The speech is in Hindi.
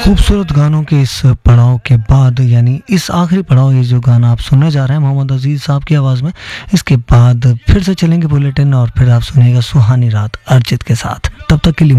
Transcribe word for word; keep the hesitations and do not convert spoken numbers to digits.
खूबसूरत गानों के इस पड़ाव के बाद, यानी इस आखिरी पड़ाव, ये जो गाना आप सुनने जा रहे हैं मोहम्मद अजीज साहब की आवाज़ में, इसके बाद फिर से चलेंगे बुलेटिन और फिर आप सुनिएगा सुहानी रात अरिजीत के साथ। तब तक के लिए